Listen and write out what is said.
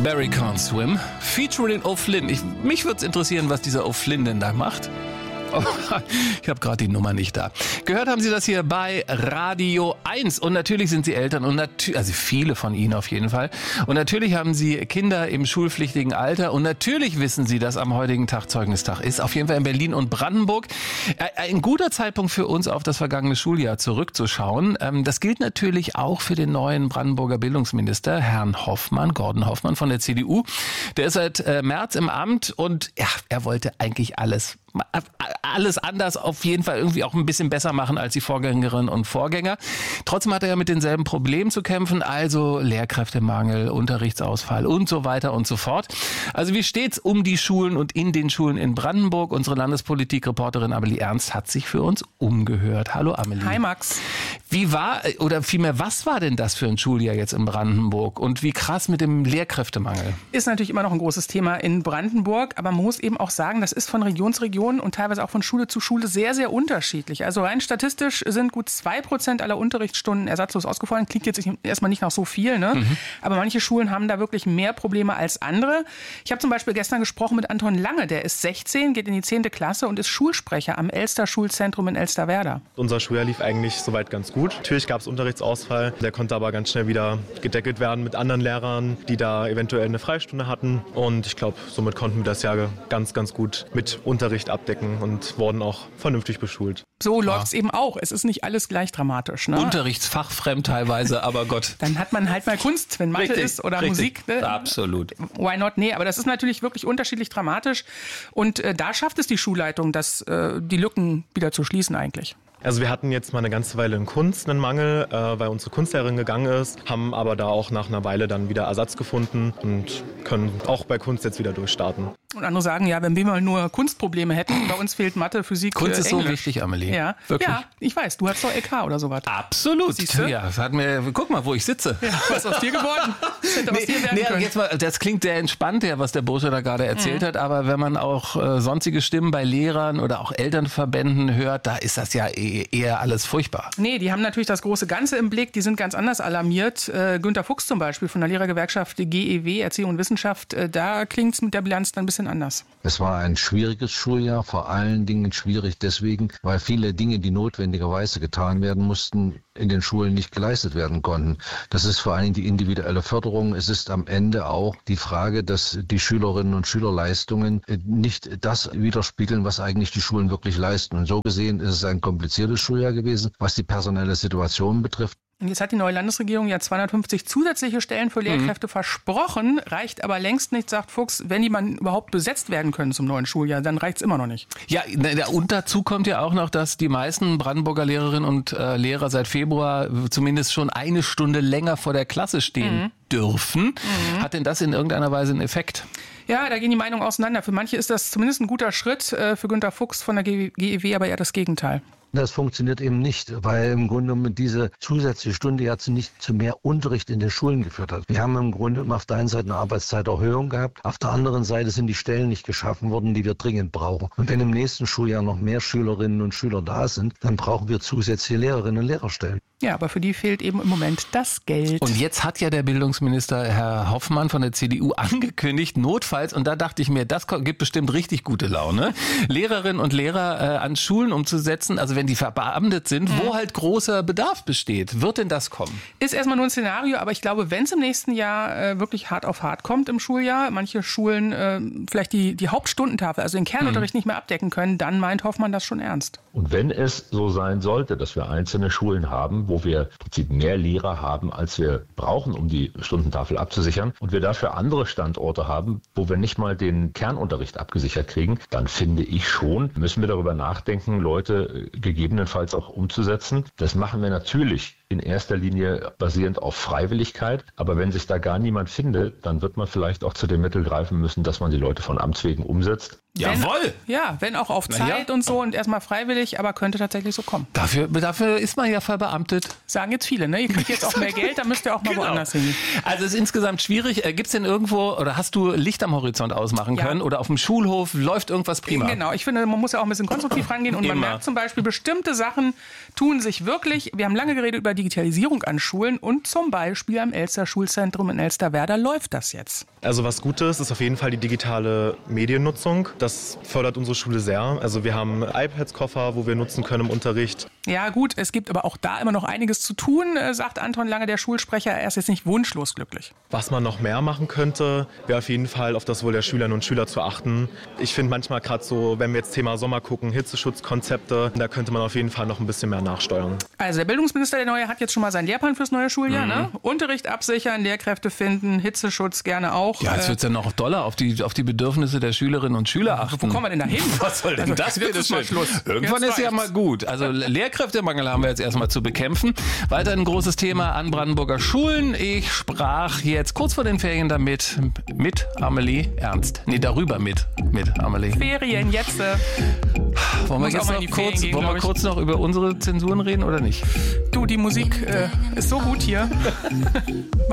Barry Can't Swim, featuring O'Flynn. Mich würde es interessieren, was dieser O'Flynn denn da macht. Oh, ich habe gerade die Nummer nicht da. Gehört haben Sie das hier bei Radio 1. Und natürlich sind Sie Eltern, und also viele von Ihnen auf jeden Fall. Und natürlich haben Sie Kinder im schulpflichtigen Alter. Und natürlich wissen Sie, dass am heutigen Tag Zeugnistag ist. Auf jeden Fall in Berlin und Brandenburg. Ein guter Zeitpunkt für uns, auf das vergangene Schuljahr zurückzuschauen. Das gilt natürlich auch für den neuen Brandenburger Bildungsminister, Herrn Hoffmann, Gordon Hoffmann von der CDU. Der ist seit März im Amt und ja, er wollte eigentlich alles anders, auf jeden Fall irgendwie auch ein bisschen besser machen als die Vorgängerinnen und Vorgänger. Trotzdem hat er ja mit denselben Problemen zu kämpfen, also Lehrkräftemangel, Unterrichtsausfall und so weiter und so fort. Also wie steht's um die Schulen und in den Schulen in Brandenburg? Unsere Landespolitik-Reporterin Amelie Ernst hat sich für uns umgehört. Hallo Amelie. Hi Max. Wie war, oder vielmehr, was war denn das für ein Schuljahr jetzt in Brandenburg? Und wie krass mit dem Lehrkräftemangel? Ist natürlich immer noch ein großes Thema in Brandenburg, aber man muss eben auch sagen, das ist von Region zu Region und teilweise auch von Schule zu Schule sehr, sehr unterschiedlich. Also rein statistisch sind gut 2% aller Unterrichtsstunden ersatzlos ausgefallen. Klingt jetzt erstmal nicht nach so viel, ne? Aber manche Schulen haben da wirklich mehr Probleme als andere. Ich habe zum Beispiel gestern gesprochen mit Anton Lange, der ist 16, geht in die 10. Klasse und ist Schulsprecher am Elster-Schulzentrum in Elsterwerda. Unser Schuljahr lief eigentlich soweit ganz gut. Natürlich gab es Unterrichtsausfall, der konnte aber ganz schnell wieder gedeckelt werden mit anderen Lehrern, die da eventuell eine Freistunde hatten. Und ich glaube, somit konnten wir das Jahr ganz, ganz gut mit Unterricht abdecken und wurden auch vernünftig beschult. So läuft's eben auch. Es ist nicht alles gleich dramatisch. Ne? Unterrichtsfachfremd teilweise, aber Gott. Dann hat man halt mal Kunst, wenn Mathe ist oder Musik. Ne? Absolut. Why not? Nee, aber das ist natürlich wirklich unterschiedlich dramatisch. Und da schafft es die Schulleitung, die Lücken wieder zu schließen eigentlich. Also wir hatten jetzt mal eine ganze Weile in Kunst einen Mangel, weil unsere Kunstlehrerin gegangen ist, haben aber da auch nach einer Weile dann wieder Ersatz gefunden und können auch bei Kunst jetzt wieder durchstarten. Und andere sagen, ja, wenn wir mal nur Kunstprobleme hätten, bei uns fehlt Mathe, Physik, Kunst ist Englisch. so wichtig, Amelie. Ja. Wirklich? Ja, ich weiß, du hast doch LK oder sowas. Absolut. Siehste? Ja, das hat mir, guck mal, wo ich sitze. Ja, was ist aus dir geworden? Hätte aus dir werden können. Jetzt mal, das klingt sehr entspannt, was der Bursche da gerade erzählt hat, aber wenn man auch sonstige Stimmen bei Lehrern oder auch Elternverbänden hört, da ist das ja eher alles furchtbar. Nee, die haben natürlich das große Ganze im Blick, die sind ganz anders alarmiert. Günter Fuchs zum Beispiel von der Lehrergewerkschaft GEW, Erziehung und Wissenschaft, da klingt es mit der Bilanz dann ein bisschen anders. Es war ein schwieriges Schuljahr, vor allen Dingen schwierig deswegen, weil viele Dinge, die notwendigerweise getan werden mussten, in den Schulen nicht geleistet werden konnten. Das ist vor allen Dingen die individuelle Förderung. Es ist am Ende auch die Frage, dass die Schülerinnen und Schülerleistungen nicht das widerspiegeln, was eigentlich die Schulen wirklich leisten. Und so gesehen ist es ein kompliziertes Schuljahr gewesen, was die personelle Situation betrifft. Und jetzt hat die neue Landesregierung ja 250 zusätzliche Stellen für Lehrkräfte versprochen, reicht aber längst nicht, sagt Fuchs, wenn die man überhaupt besetzt werden können zum neuen Schuljahr, dann reicht es immer noch nicht. Ja, und dazu kommt ja auch noch, dass die meisten Brandenburger Lehrerinnen und Lehrer seit Februar zumindest schon eine Stunde länger vor der Klasse stehen dürfen. Hat denn das in irgendeiner Weise einen Effekt? Ja, da gehen die Meinungen auseinander. Für manche ist das zumindest ein guter Schritt, für Günter Fuchs von der GEW aber eher das Gegenteil. Das funktioniert eben nicht, weil im Grunde genommen diese zusätzliche Stunde ja nicht zu mehr Unterricht in den Schulen geführt hat. Wir haben im Grunde auf der einen Seite eine Arbeitszeiterhöhung gehabt, auf der anderen Seite sind die Stellen nicht geschaffen worden, die wir dringend brauchen. Und wenn im nächsten Schuljahr noch mehr Schülerinnen und Schüler da sind, dann brauchen wir zusätzliche Lehrerinnen und Lehrerstellen. Ja, aber für die fehlt eben im Moment das Geld. Und jetzt hat ja der Bildungsminister Herr Hoffmann von der CDU angekündigt, notfalls, und da dachte ich mir, das gibt bestimmt richtig gute Laune, Lehrerinnen und Lehrer an Schulen umzusetzen, also wenn die verbeamtet sind, wo halt großer Bedarf besteht. Wird denn das kommen? Ist erstmal nur ein Szenario, aber ich glaube, wenn es im nächsten Jahr wirklich hart auf hart kommt im Schuljahr, manche Schulen vielleicht die Hauptstundentafel, also den Kernunterricht nicht mehr abdecken können, dann meint Hoffmann das schon ernst. Und wenn es so sein sollte, dass wir einzelne Schulen haben, wo wir im Prinzip mehr Lehrer haben, als wir brauchen, um die Stundentafel abzusichern, und wir dafür andere Standorte haben, wo wir nicht mal den Kernunterricht abgesichert kriegen, dann finde ich schon, müssen wir darüber nachdenken, Leute gegebenenfalls auch umzusetzen. Das machen wir natürlich in erster Linie basierend auf Freiwilligkeit. Aber wenn sich da gar niemand findet, dann wird man vielleicht auch zu dem Mittel greifen müssen, dass man die Leute von Amts wegen umsetzt. Jawohl! Wenn auch auf Zeit und so und erstmal freiwillig, aber könnte tatsächlich so kommen. Dafür ist man ja verbeamtet. Sagen jetzt viele, ne? Ihr kriegt jetzt auch mehr Geld, dann müsst ihr auch mal woanders hin. Also es ist insgesamt schwierig. Gibt es denn irgendwo, oder hast du Licht am Horizont ausmachen können? Oder auf dem Schulhof läuft irgendwas prima? Genau, ich finde, man muss ja auch ein bisschen konstruktiv rangehen und man merkt zum Beispiel, bestimmte Sachen tun sich wirklich. Wir haben lange geredet über Digitalisierung an Schulen und zum Beispiel am Elster Schulzentrum in Elsterwerda läuft das jetzt. Also was Gutes ist auf jeden Fall die digitale Mediennutzung. Das fördert unsere Schule sehr. Also wir haben iPads-Koffer, wo wir nutzen können im Unterricht. Ja gut, es gibt aber auch da immer noch einiges zu tun, sagt Anton Lange, der Schulsprecher. Er ist jetzt nicht wunschlos glücklich. Was man noch mehr machen könnte, wäre auf jeden Fall auf das Wohl der Schülerinnen und Schüler zu achten. Ich finde manchmal gerade so, wenn wir jetzt Thema Sommer gucken, Hitzeschutzkonzepte, da könnte man auf jeden Fall noch ein bisschen mehr nachsteuern. Also der Bildungsminister, der Neue, hat jetzt schon mal seinen Lehrplan fürs neue Schuljahr. Ne? Unterricht absichern, Lehrkräfte finden, Hitzeschutz gerne auch. Ja, jetzt wird es ja noch doller auf die Bedürfnisse der Schülerinnen und Schüler achten. Wo kommen wir denn da hin? Was soll denn das bitte schön? Irgendwann ist ja mal gut. Also Lehrkräftemangel haben wir jetzt erstmal zu bekämpfen. Weiter ein großes Thema an Brandenburger Schulen. Ich sprach jetzt kurz vor den Ferien damit mit Amelie Ernst. Nee, darüber mit Amelie. Ferien jetzt. Wollen wir jetzt noch kurz noch über unsere Zensuren reden oder nicht? Du, die Musik ist so gut hier.